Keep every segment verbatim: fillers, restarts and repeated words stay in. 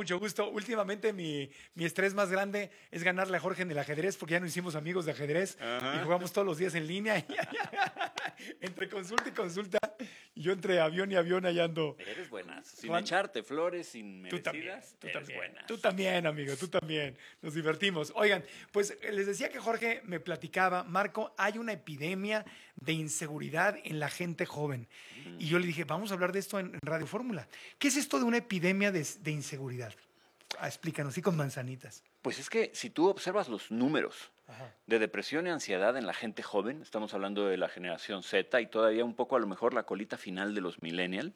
mucho gusto. Últimamente mi, mi estrés más grande es ganarle a Jorge en el ajedrez, porque ya nos hicimos amigos de ajedrez. Ajá. Y jugamos todos los días en línea. Entre consulta y consulta, y yo entre avión y avión allá ando. Eres buena. Sin Juan, echarte flores, sin merecidas, tú también, tú eres también, buenas. Tú también, amigo, tú también. Nos divertimos. Oigan, pues les decía que Jorge me platicaba, Marco, hay una epidemia de inseguridad en la gente joven. Mm. Y yo le dije, vamos a hablar de esto en Radio Fórmula. ¿Qué es esto de una epidemia de, de inseguridad? Ah, explícanos, sí, con manzanitas. Pues es que si tú observas los números Ajá. de depresión y ansiedad en la gente joven, estamos hablando de la generación Z y todavía un poco a lo mejor la colita final de los millennials,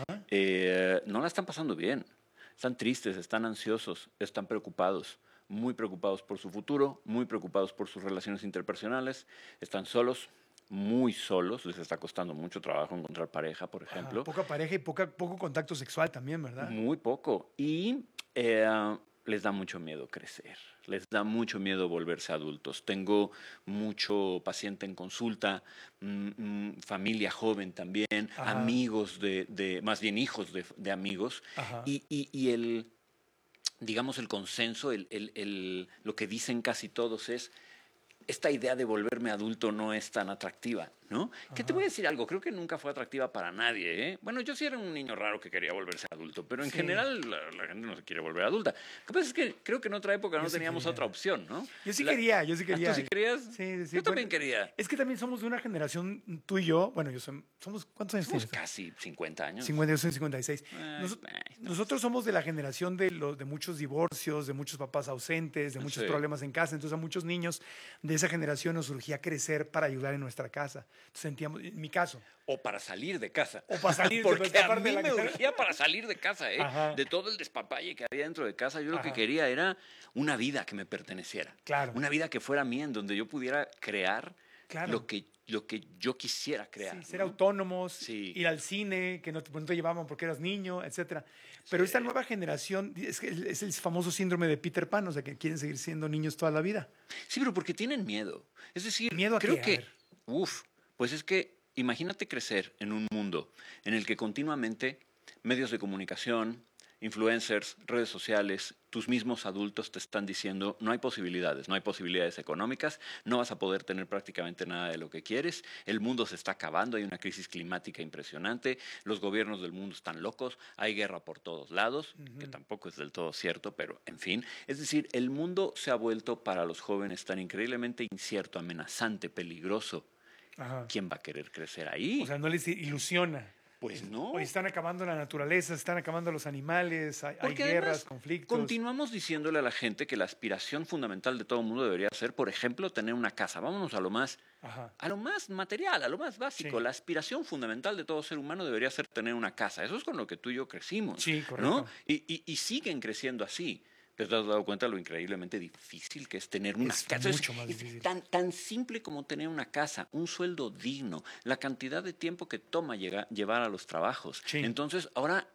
eh, no la están pasando bien. Están tristes, están ansiosos, están preocupados, muy preocupados por su futuro, muy preocupados por sus relaciones interpersonales, están solos, muy solos, les está costando mucho trabajo encontrar pareja, por ejemplo. Ajá, poca pareja y poca, poco contacto sexual también, ¿verdad? Muy poco. Y eh, les da mucho miedo crecer, les da mucho miedo volverse adultos. Tengo mucho paciente en consulta, mmm, familia joven también, Ajá. amigos de, de, más bien hijos de, de amigos, y, y, y el, digamos, el consenso, el, el, el, lo que dicen casi todos es, esta idea de volverme adulto no es tan atractiva, ¿no? Que te voy a decir algo, creo que nunca fue atractiva para nadie, ¿eh? Bueno, yo sí era un niño raro que quería volverse adulto, pero en sí. general la, la gente no se quiere volver adulta. Lo que pasa es que creo que en otra época no yo teníamos sí otra opción, ¿no? Yo sí la, quería, yo sí quería. ¿Tú sí querías? Sí, sí. Yo también bueno, quería. Es que también somos de una generación, tú y yo, bueno, yo soy, somos, ¿cuántos años somos tienes? Casi cincuenta años. cincuenta, yo soy cincuenta y seis. Ay, Nos, ay, no. Nosotros somos de la generación de, los, de muchos divorcios, de muchos papás ausentes, de muchos sí. problemas en casa. Entonces a muchos niños de esa generación nos surgía crecer para ayudar en nuestra casa. Entonces, sentíamos, en mi caso. O para salir de casa. O para salir de Porque a mí de la me casa. urgía para salir de casa, ¿eh? Ajá. De todo el despapalle que había dentro de casa. Yo Ajá. lo que quería era una vida que me perteneciera. Claro. Una vida que fuera mía, en donde yo pudiera crear claro. lo que lo que yo quisiera crear. Sí, ser ¿no? autónomos, sí. ir al cine, que no te, no te llevaban porque eras niño, etcétera. Pero sí. esta nueva generación, es, es el famoso síndrome de Peter Pan, o sea, que quieren seguir siendo niños toda la vida. Sí, pero porque tienen miedo. Es decir, ¿Miedo a creo qué? que, uf, pues es que imagínate crecer en un mundo en el que continuamente medios de comunicación, influencers, redes sociales, tus mismos adultos te están diciendo no hay posibilidades, no hay posibilidades económicas, no vas a poder tener prácticamente nada de lo que quieres, el mundo se está acabando, hay una crisis climática impresionante, los gobiernos del mundo están locos, hay guerra por todos lados, uh-huh. que tampoco es del todo cierto, pero en fin, es decir, el mundo se ha vuelto para los jóvenes tan increíblemente incierto, amenazante, peligroso. Ajá. ¿Quién va a querer crecer ahí? O sea, no les ilusiona. Pues no. Hoy están acabando la naturaleza, están acabando los animales, hay, hay guerras, conflictos. Continuamos diciéndole a la gente que la aspiración fundamental de todo el mundo debería ser, por ejemplo, tener una casa. Vámonos a lo más, Ajá. a lo más material, a lo más básico. Sí. La aspiración fundamental de todo ser humano debería ser tener una casa. Eso es con lo que tú y yo crecimos. Sí, correcto. ¿no? Y, y, y siguen creciendo así. ¿Te has dado cuenta lo increíblemente difícil que es tener una es casa? Mucho más es difícil. Tan, tan simple como tener una casa, un sueldo digno, la cantidad de tiempo que toma llegar, llevar a los trabajos. Sí. Entonces, ahora,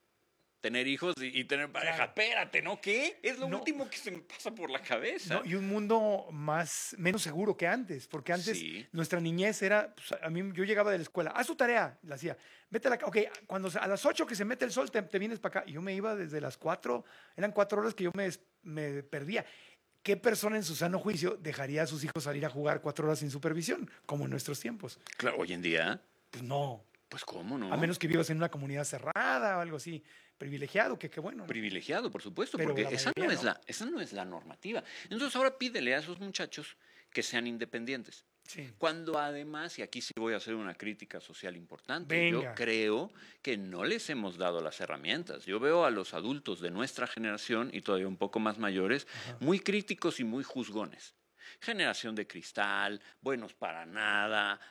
tener hijos y, y tener pareja. Claro. Espérate, ¿no? ¿Qué? Es lo no. último que se me pasa por la cabeza. No, y un mundo más, menos seguro que antes, porque antes sí. nuestra niñez era, pues, a mí yo llegaba de la escuela, haz tu tarea, la hacía, vete a la, ok, cuando a las ocho que se mete el sol te, te vienes para acá, y yo me iba desde las cuatro, eran cuatro horas que yo me, me perdía. ¿Qué persona en su sano juicio dejaría a sus hijos salir a jugar cuatro horas sin supervisión, como en nuestros tiempos? Claro, hoy en día. Pues no. Pues cómo no. A menos que vivas en una comunidad cerrada o algo así, privilegiado, que qué bueno. ¿no? Privilegiado, por supuesto, pero porque esa no, no es la, esa no es la normativa. Entonces ahora pídele a esos muchachos que sean independientes. Sí. Cuando además, y aquí sí voy a hacer una crítica social importante, Venga. yo creo que no les hemos dado las herramientas. Yo veo a los adultos de nuestra generación y todavía un poco más mayores, Ajá. muy críticos y muy juzgones. Generación de cristal, buenos para nada,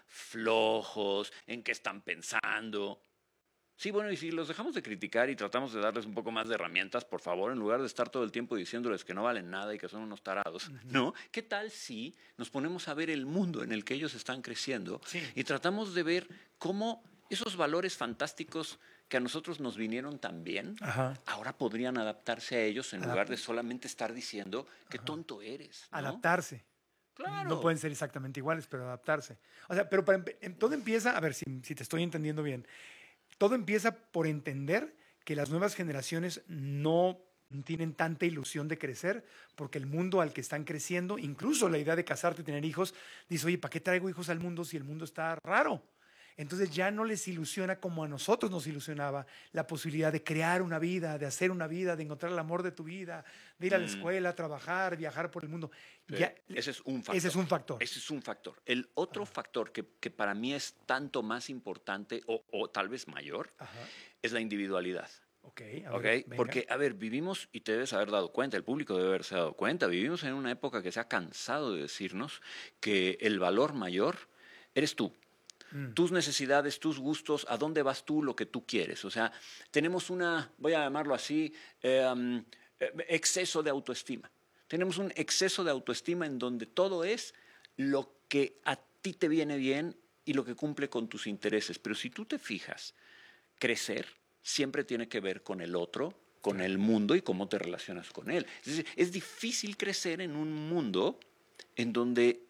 flojos, en qué están pensando. Sí, bueno, y si los dejamos de criticar y tratamos de darles un poco más de herramientas, por favor, en lugar de estar todo el tiempo diciéndoles que no valen nada y que son unos tarados, uh-huh. ¿no? ¿Qué tal si nos ponemos a ver el mundo en el que ellos están creciendo sí. y tratamos de ver cómo esos valores fantásticos que a nosotros nos vinieron tan bien, Ajá. ahora podrían adaptarse a ellos en Adap- lugar de solamente estar diciendo qué Ajá. tonto eres, ¿no? Adaptarse. Claro. No pueden ser exactamente iguales, pero adaptarse. O sea, pero para, todo empieza, a ver si, si te estoy entendiendo bien, todo empieza por entender que las nuevas generaciones no no tienen tanta ilusión de crecer, porque el mundo al que están creciendo, incluso la idea de casarte y tener hijos, dice, oye, ¿para qué traigo hijos al mundo si el mundo está raro? Entonces ya no les ilusiona como a nosotros nos ilusionaba la posibilidad de crear una vida, de hacer una vida, de encontrar el amor de tu vida, de ir a la Mm. escuela, trabajar, viajar por el mundo. Sí, Ya, ese es un factor. ese es un factor. Ese es un factor. El otro Ajá. factor que, que para mí es tanto más importante o, o tal vez mayor Ajá. es la individualidad. Ok, a ¿Ok? ver, venga. Porque, a ver, vivimos, y te debes haber dado cuenta, el público debe haberse dado cuenta, vivimos en una época que se ha cansado de decirnos que el valor mayor eres tú. Mm. Tus necesidades, tus gustos, a dónde vas tú, lo que tú quieres. O sea, tenemos una, voy a llamarlo así, eh, um, eh, exceso de autoestima. Tenemos un exceso de autoestima en donde todo es lo que a ti te viene bien y lo que cumple con tus intereses. Pero si tú te fijas, crecer siempre tiene que ver con el otro, con el mundo y cómo te relacionas con él. Es decir, es difícil crecer en un mundo en donde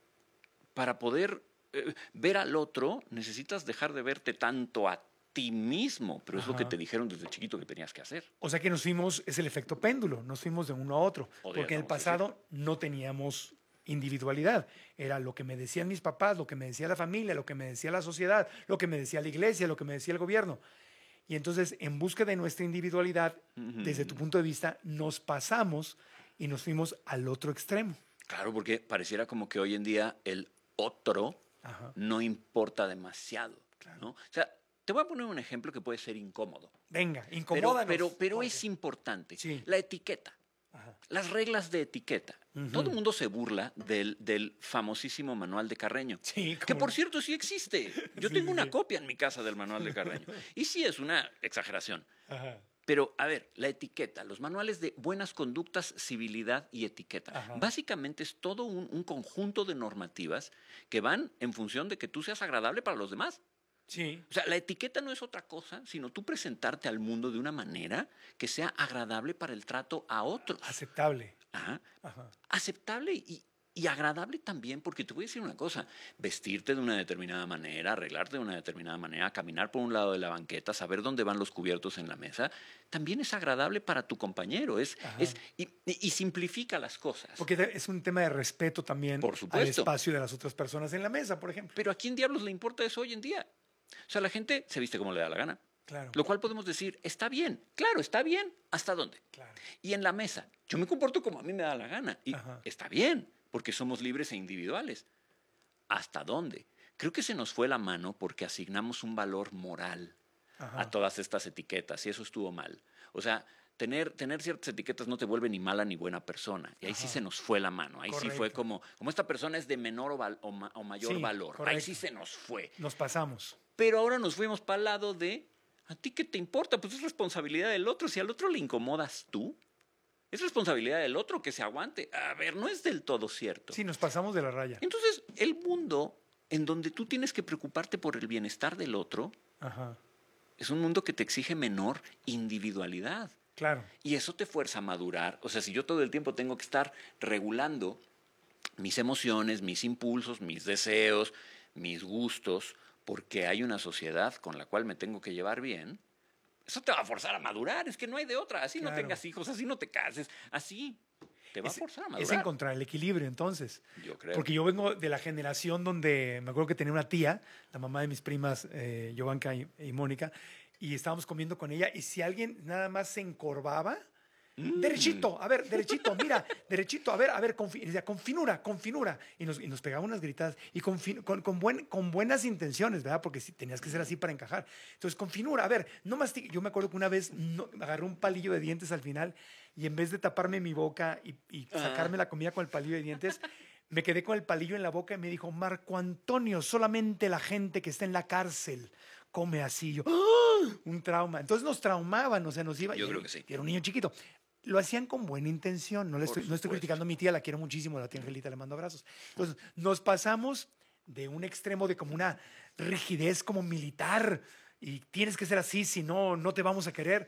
para poder eh, ver al otro necesitas dejar de verte tanto a ti mismo, pero es lo que Ajá. te dijeron desde chiquito que tenías que hacer. O sea que nos fuimos, es el efecto péndulo, nos fuimos de uno a otro, Podríamos porque en el decir. pasado no teníamos individualidad. Era lo que me decían mis papás, lo que me decía la familia, lo que me decía la sociedad, lo que me decía la iglesia, lo que me decía el gobierno. Y entonces, en busca de nuestra individualidad, Ujú. desde tu punto de vista, nos pasamos y nos fuimos al otro extremo. Claro, porque pareciera como que hoy en día el otro Ajá. no importa demasiado. Claro. ¿No? O sea, te voy a poner un ejemplo que puede ser incómodo. Venga, Pero, incomódanos. pero, pero Jorge. es importante. Sí. La etiqueta. Ajá. Las reglas de etiqueta. Ujú. Todo el mundo se burla del, del famosísimo manual de Carreño. Sí, Que cómo por no. cierto sí existe. Yo Sí, tengo sí, una sí. copia en mi casa del manual de Carreño. Y sí es una exageración. Ajá. Pero, a ver, la etiqueta, los manuales de buenas conductas, civilidad y etiqueta. Ajá. Básicamente es todo un, un conjunto de normativas que van en función de que tú seas agradable para los demás. Sí. O sea, la etiqueta no es otra cosa, sino tú presentarte al mundo de una manera que sea agradable para el trato a otros. Aceptable. Ajá. Ajá. Aceptable y, y agradable también, porque te voy a decir una cosa, vestirte de una determinada manera, arreglarte de una determinada manera, caminar por un lado de la banqueta, saber dónde van los cubiertos en la mesa, también es agradable para tu compañero, es, Ajá. es, y, y- y simplifica las cosas. Porque de- es un tema de respeto también Por al supuesto. espacio de las otras personas en la mesa, por ejemplo. Pero ¿a quién diablos le importa eso hoy en día? O sea, la gente se viste como le da la gana. Claro. Lo cual podemos decir, está bien, claro, está bien, ¿hasta dónde? Claro. Y en la mesa, yo me comporto como a mí me da la gana. Y Ajá. está bien, porque somos libres e individuales. ¿Hasta dónde? Creo que se nos fue la mano porque asignamos un valor moral Ajá. a todas estas etiquetas y eso estuvo mal. O sea, tener, tener ciertas etiquetas no te vuelve ni mala ni buena persona. Y ahí sí Ajá. se nos fue la mano. Ahí sí fue Correcto. como, como esta persona es de menor o, val- o ma- o mayor Sí, valor. Ahí correcto. sí se nos fue. Nos pasamos. Pero ahora nos fuimos para el lado de, ¿a ti qué te importa? Pues es responsabilidad del otro. Si al otro le incomodas tú, es responsabilidad del otro que se aguante. A ver, no es del todo cierto. Sí, nos pasamos de la raya. Entonces, el mundo en donde tú tienes que preocuparte por el bienestar del otro Ajá. es un mundo que te exige menor individualidad. Claro. Y eso te fuerza a madurar. O sea, si yo todo el tiempo tengo que estar regulando mis emociones, mis impulsos, mis deseos, mis gustos, porque hay una sociedad con la cual me tengo que llevar bien, eso te va a forzar a madurar. Es que no hay de otra. Así Claro. no tengas hijos, así no te cases, así te va Es, a forzar a es madurar. encontrar el equilibrio, entonces. Yo creo. Porque yo vengo de la generación donde me acuerdo que tenía una tía, la mamá de mis primas, eh, Giovanka y, y Mónica, y estábamos comiendo con ella, y si alguien nada más se encorvaba, Mm. derechito, a ver, derechito, mira, derechito, a ver, a ver, confi- y decía, con finura, con finura. Y nos, y nos pegaba unas gritadas, y con, fin- con, con, buen- con buenas intenciones, ¿verdad? Porque sí, tenías que ser así para encajar. Entonces, con finura, a ver, no mastigue. Yo me acuerdo que una vez no, agarré un palillo de dientes al final, y en vez de taparme mi boca y, y Ah. sacarme la comida con el palillo de dientes, me quedé con el palillo en la boca y me dijo, Marco Antonio, solamente la gente que está en la cárcel come así. Yo, ¡ah! Un trauma. Entonces nos traumaban, o sea, nos iba. Yo y- creo que sí. y era un niño chiquito. Lo hacían con buena intención. No, le Por estoy, no estoy supuesto. criticando a mi tía, la quiero muchísimo, la tía Angelita, le mando abrazos. Entonces, nos pasamos de un extremo de como una rigidez como militar y tienes que ser así, si no, no te vamos a querer,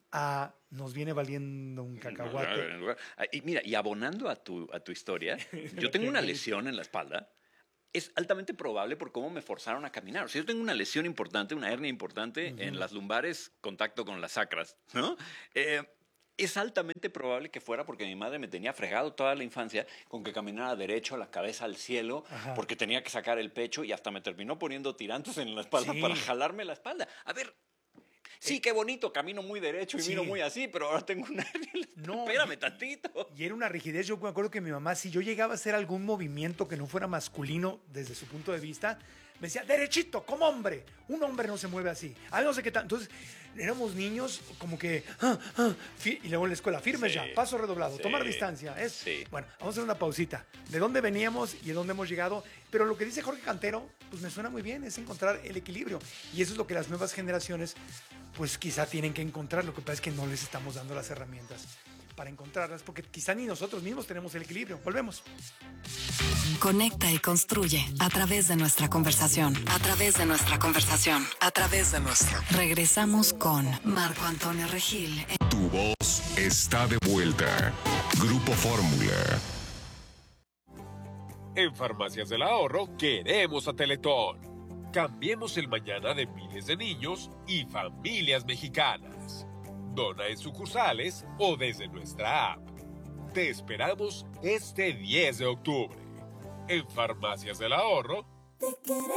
a nos viene valiendo un cacahuate. Ah, Y mira, y abonando a tu, a tu historia, yo tengo una lesión en la espalda. Es altamente probable por cómo me forzaron a caminar. O sea, yo tengo una lesión importante, una hernia importante en las lumbares, contacto con las sacras, ¿no? Eh, Es altamente probable que fuera porque mi madre me tenía fregado toda la infancia con que caminara derecho, la cabeza al cielo, Ajá. porque tenía que sacar el pecho y hasta me terminó poniendo tirantes en la espalda sí. para jalarme la espalda. A ver, sí, qué bonito, camino muy derecho y sí. miro muy así, pero ahora tengo una... No, espérame tantito. Y era una rigidez. Yo me acuerdo que mi mamá, si yo llegaba a hacer algún movimiento que no fuera masculino desde su punto de vista, me decía, derechito, como hombre. Un hombre no se mueve así. A ver, no sé qué tal. Entonces, éramos niños como que... Ah, ah, y luego en la escuela, firmes sí. ya, paso redoblado, sí. tomar distancia. Es, sí. Bueno, vamos a hacer una pausita. ¿De dónde veníamos y de dónde hemos llegado? Pero lo que dice Jorge Cantero, pues me suena muy bien, es encontrar el equilibrio. Y eso es lo que las nuevas generaciones, pues quizá tienen que encontrar. Lo que pasa es que no les estamos dando las herramientas para encontrarlas, porque quizá ni nosotros mismos tenemos el equilibrio. Volvemos. Conecta y construye a través de nuestra conversación. A través de nuestra conversación. A través de nuestra. Regresamos con Marco Antonio Regil. Tu voz está de vuelta. Grupo Fórmula. En Farmacias del Ahorro queremos a Teletón. Cambiemos el mañana de miles de niños y familias mexicanas. Dona en sucursales o desde nuestra app. Te esperamos este diez de octubre. En Farmacias del Ahorro.